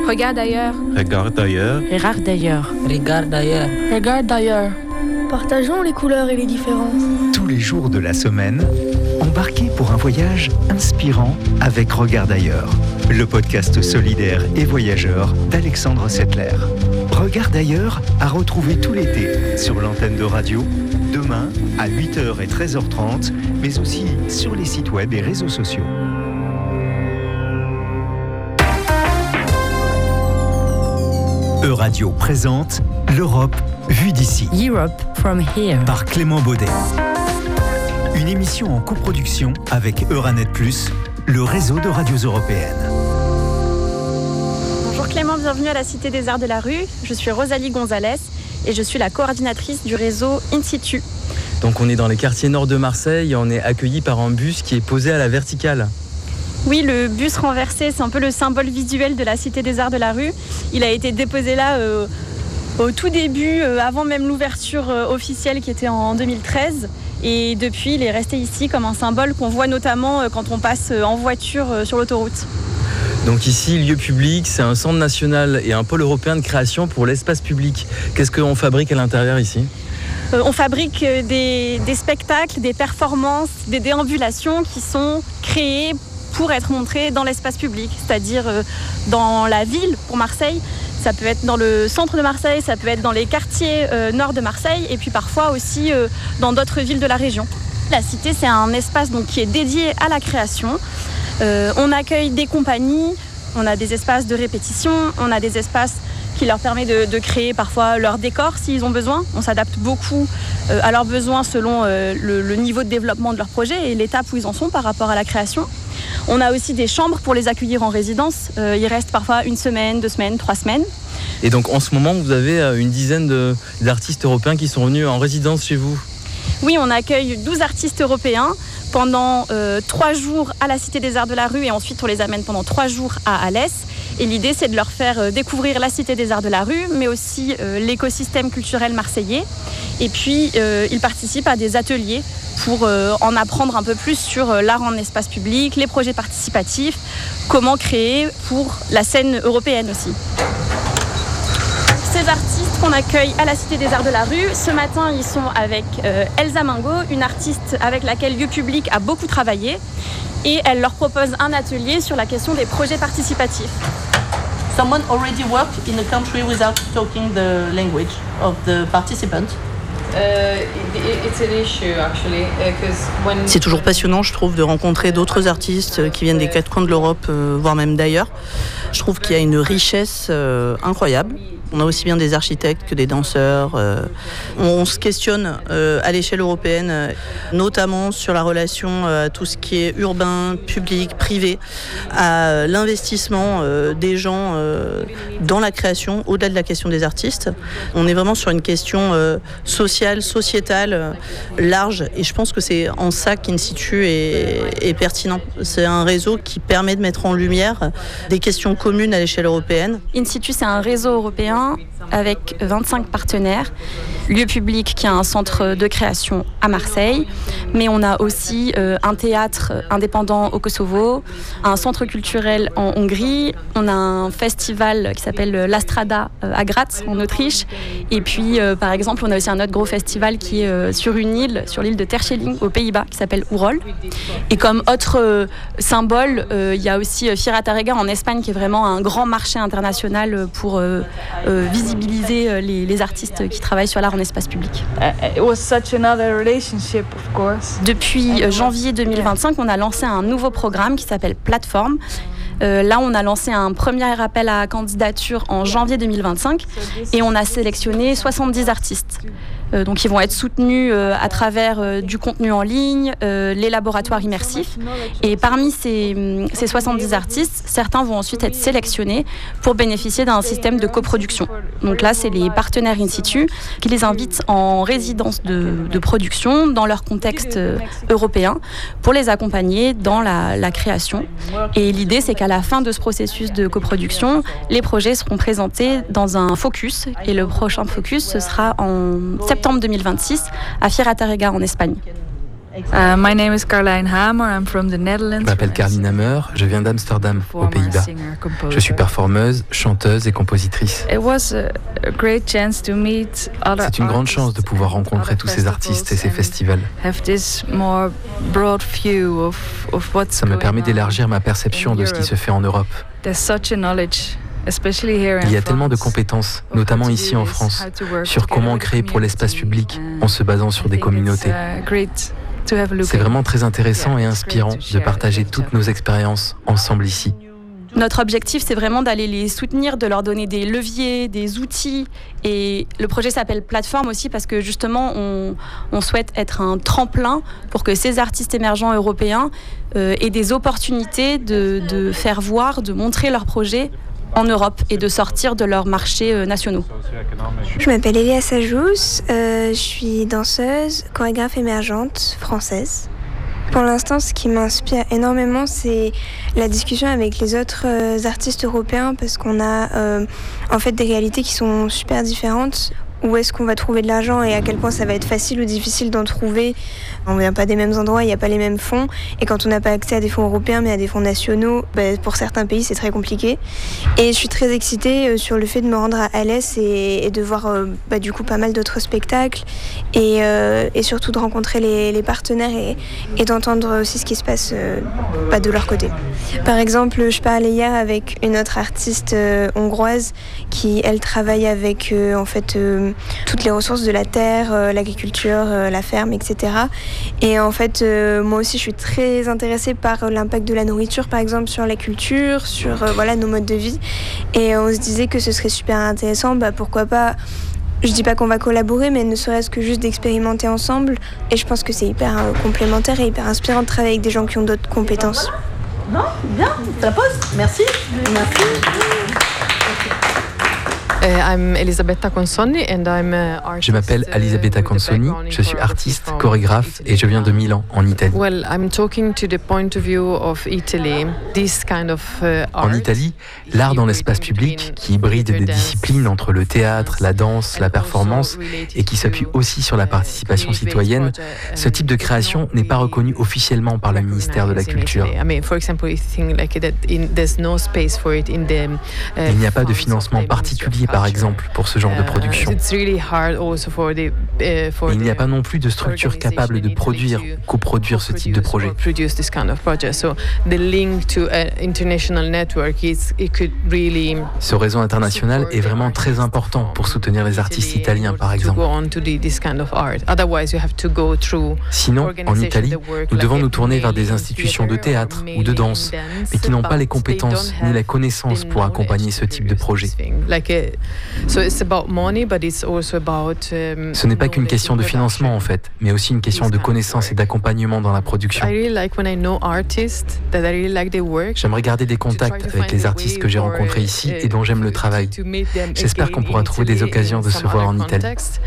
Regarde ailleurs. Regarde ailleurs. Regarde ailleurs. Regarde ailleurs. Regarde ailleurs. Partageons les couleurs et les différences. Tous les jours de la semaine, embarquez pour un voyage inspirant avec Regarde ailleurs, le podcast solidaire et voyageur d'Alexandre Settler. Regarde ailleurs à retrouver tout l'été sur l'antenne de radio, demain à 8h et 13h30, mais aussi sur les sites web et réseaux sociaux. Euradio présente l'Europe vue d'ici. Europe from here. Par Clément Baudet. Une émission en coproduction avec Euranet+, le réseau de radios européennes. Bonjour Clément, bienvenue à la Cité des Arts de la Rue. Je suis Rosalie Gonzalez et je suis la coordinatrice du réseau In Situ. Donc on est dans les quartiers nord de Marseille et on est accueilli par un bus qui est posé à la verticale. Oui, le bus renversé, c'est un peu le symbole visuel de la Cité des Arts de la Rue. Il a été déposé là au tout début, avant même l'ouverture officielle qui était en 2013. Et depuis, il est resté ici comme un symbole qu'on voit notamment quand on passe en voiture sur l'autoroute. Donc ici, lieu public, c'est un centre national et un pôle européen de création pour l'espace public. Qu'est-ce qu'on fabrique à l'intérieur ici ? On fabrique des spectacles, des performances, des déambulations qui sont créées pour être montré dans l'espace public, c'est-à-dire dans la ville pour Marseille. Ça peut être dans le centre de Marseille, ça peut être dans les quartiers nord de Marseille et puis parfois aussi dans d'autres villes de la région. La Cité, c'est un espace donc, qui est dédié à la création. On accueille des compagnies, on a des espaces de répétition, on a des espaces qui leur permettent de créer parfois leur décor s'ils ont besoin. On s'adapte beaucoup à leurs besoins selon le niveau de développement de leur projet et l'étape où ils en sont par rapport à la création. On a aussi des chambres pour les accueillir en résidence. Ils restent parfois 1 semaine, 2 semaines, 3 semaines. Et donc en ce moment, vous avez une dizaine d'artistes européens qui sont venus en résidence chez vous. Oui, on accueille 12 artistes européens pendant 3 jours à la Cité des Arts de la Rue et ensuite on les amène pendant 3 jours à Alès. Et l'idée, c'est de leur faire découvrir la Cité des Arts de la Rue, mais aussi l'écosystème culturel marseillais. Et puis, ils participent à des ateliers pour en apprendre un peu plus sur l'art en espace public, les projets participatifs, comment créer pour la scène européenne aussi. Ces artistes qu'on accueille à la Cité des Arts de la Rue, ce matin, ils sont avec Elsa Mingo, une artiste avec laquelle Lieu Public a beaucoup travaillé. Et elle leur propose un atelier sur la question des projets participatifs. Someone already worked in a country without talking the language of the participant. C'est toujours passionnant, je trouve, de rencontrer d'autres artistes qui viennent des 4 coins de l'Europe, voire même d'ailleurs. Je trouve qu'il y a une richesse incroyable. On a aussi bien des architectes que des danseurs. On se questionne à l'échelle européenne, notamment sur la relation à tout ce qui est urbain, public, privé, à l'investissement des gens dans la création, au-delà de la question des artistes. On est vraiment sur une question sociale, sociétale, large. Et je pense que c'est en ça qu'In Situ est pertinent. C'est un réseau qui permet de mettre en lumière des questions communes à l'échelle européenne. In Situ, c'est un réseau européen avec 25 partenaires. Lieu Public qui a un centre de création à Marseille, mais on a aussi un théâtre indépendant au Kosovo, un centre culturel en Hongrie, on a un festival qui s'appelle l'Astrada à Graz en Autriche, et puis par exemple on a aussi un autre gros festival qui est sur une île, sur l'île de Terschelling aux Pays-Bas qui s'appelle Oerol. Et comme autre symbole, il y a aussi Fiera Tárrega en Espagne qui est vraiment un grand marché international pour visibiliser les artistes qui travaillent sur l'art en espace public. Depuis janvier 2025, on a lancé un nouveau programme qui s'appelle Plateforme. Là, on a lancé un premier appel à candidature en janvier 2025 et on a sélectionné 70 artistes. Donc, ils vont être soutenus à travers du contenu en ligne, les laboratoires immersifs. Et parmi ces 70 artistes, certains vont ensuite être sélectionnés pour bénéficier d'un système de coproduction. Donc là, c'est les partenaires In Situ qui les invitent en résidence de production dans leur contexte européen pour les accompagner dans la création. Et l'idée, c'est qu'à la fin de ce processus de coproduction, les projets seront présentés dans un focus. Et le prochain focus, ce sera en septembre 2026 à Fiera Tárrega en Espagne. My name is Caroline Hamer. I'm from the Netherlands. Je m'appelle Caroline Hamer, je viens d'Amsterdam, aux Pays-Bas. Je suis performeuse, chanteuse et compositrice. C'est une grande chance de pouvoir rencontrer tous ces artistes et ces festivals. Ça me permet d'élargir ma perception de ce qui se fait en Europe. Il y a tellement de compétences, notamment ici en France, sur comment créer pour l'espace public en se basant sur des communautés. C'est vraiment très intéressant et inspirant de partager toutes nos expériences ensemble ici. Notre objectif, c'est vraiment d'aller les soutenir, de leur donner des leviers, des outils. Et le projet s'appelle Plateforme aussi parce que justement, on souhaite être un tremplin pour que ces artistes émergents européens aient des opportunités de faire voir, de montrer leurs projets en Europe et de sortir de leurs marchés nationaux. Je m'appelle Elia Sajous, je suis danseuse, chorégraphe émergente française. Pour l'instant, ce qui m'inspire énormément, c'est la discussion avec les autres artistes européens parce qu'on a en fait des réalités qui sont super différentes. Où est-ce qu'on va trouver de l'argent et à quel point ça va être facile ou difficile d'en trouver. On ne vient pas des mêmes endroits, il n'y a pas les mêmes fonds. Et quand on n'a pas accès à des fonds européens mais à des fonds nationaux, pour certains pays c'est très compliqué. Et je suis très excitée sur le fait de me rendre à Alès et de voir du coup pas mal d'autres spectacles et surtout de rencontrer les partenaires et d'entendre aussi ce qui se passe de leur côté. Par exemple, je parlais hier avec une autre artiste hongroise qui elle travaille avec toutes les ressources de la terre, l'agriculture, la ferme, etc. Et en fait, moi aussi, je suis très intéressée par l'impact de la nourriture, par exemple, sur la culture, sur nos modes de vie. Et on se disait que ce serait super intéressant, pourquoi pas. Je dis pas qu'on va collaborer, mais ne serait-ce que juste d'expérimenter ensemble. Et je pense que c'est hyper complémentaire et hyper inspirant de travailler avec des gens qui ont d'autres compétences. Non, bien, c'est la pause. Merci. Merci. Je m'appelle Elisabetta Consoni, je suis artiste, chorégraphe et je viens de Milan, en Italie. En Italie, l'art dans l'espace public, qui hybride des disciplines entre le théâtre, la danse, la performance et qui s'appuie aussi sur la participation citoyenne, ce type de création n'est pas reconnu officiellement par le ministère de la Culture. Il n'y a pas de financement particulier par exemple, pour ce genre de production. Il n'y a pas non plus de structure capable de produire ou coproduire ce type de projet. Ce réseau international est vraiment très important pour soutenir les artistes italiens, par exemple. Sinon, en Italie, nous devons nous tourner vers des institutions de théâtre ou de danse, mais qui n'ont pas les compétences ni la connaissance pour accompagner ce type de projet. Ce n'est pas qu'une question de financement en fait, mais aussi une question de connaissance et d'accompagnement dans la production. J'aimerais garder des contacts avec les artistes que j'ai rencontrés ici et dont j'aime le travail. J'espère qu'on pourra trouver des occasions de se voir en Italie.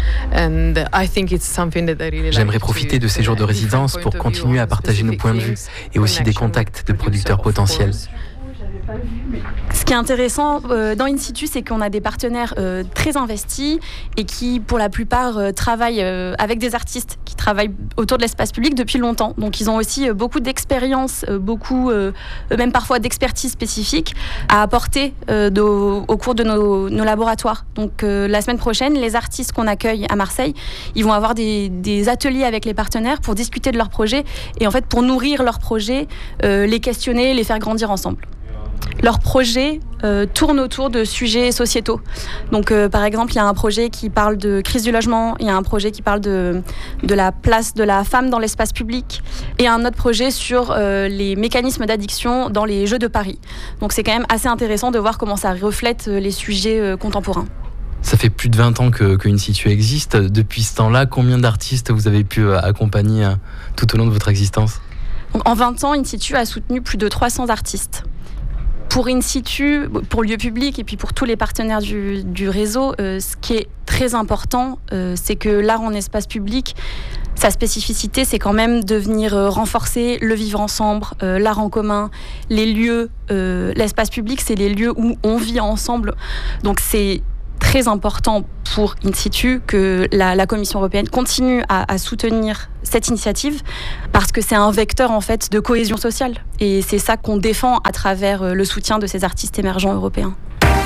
J'aimerais profiter de ces jours de résidence pour continuer à partager nos points de vue et aussi des contacts de producteurs potentiels. Ce qui est intéressant dans In Situ, c'est qu'on a des partenaires très investis et qui, pour la plupart, travaillent avec des artistes qui travaillent autour de l'espace public depuis longtemps. Donc, ils ont aussi beaucoup d'expérience, beaucoup, même parfois d'expertise spécifique à apporter au cours de nos laboratoires. Donc, la semaine prochaine, les artistes qu'on accueille à Marseille, ils vont avoir des ateliers avec les partenaires pour discuter de leurs projets et en fait, pour nourrir leurs projets, les questionner, les faire grandir ensemble. Leurs projets tournent autour de sujets sociétaux. Donc, par exemple, il y a un projet qui parle de crise du logement, il y a un projet qui parle de la place de la femme dans l'espace public et un autre projet sur les mécanismes d'addiction dans les Jeux de Paris. Donc, c'est quand même assez intéressant de voir comment ça reflète les sujets contemporains. Ça fait plus de 20 ans que In Situ existe. Depuis ce temps-là, combien d'artistes vous avez pu accompagner tout au long de votre existence ? Donc, en 20 ans, In Situ a soutenu plus de 300 artistes. Pour In Situ, pour Lieu Public et puis pour tous les partenaires du réseau, ce qui est très important, c'est que l'art en espace public, sa spécificité, c'est quand même de venir renforcer le vivre ensemble, l'art en commun, les lieux. L'espace public, c'est les lieux où on vit ensemble. Donc c'est très important pour In Situ que la Commission européenne continue à soutenir cette initiative parce que c'est un vecteur en fait de cohésion sociale et c'est ça qu'on défend à travers le soutien de ces artistes émergents européens.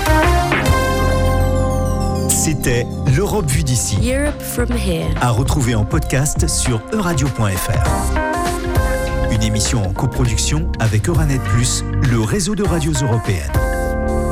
C'était l'Europe vue d'ici. Europe from here. À retrouver en podcast sur euradio.fr. Une émission en coproduction avec Euranet+, le réseau de radios européennes.